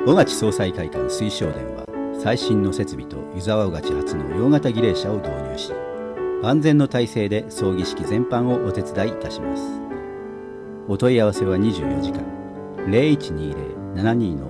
小勝総裁会館推奨電は最新の設備と湯沢小勝初の洋型儀礼車を導入し、万全の体制で葬儀式全般をお手伝いいたします。お問い合わせは24時間。0120-72-720